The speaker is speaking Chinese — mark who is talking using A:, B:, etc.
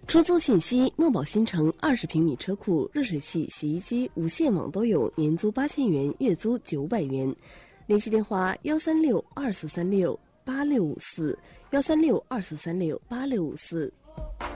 A: 出租信息：诺宝新城20平米车库，热水器、洗衣机、无线网都有，年租8000元，月租900元。联系电话：13624368654，13624368654。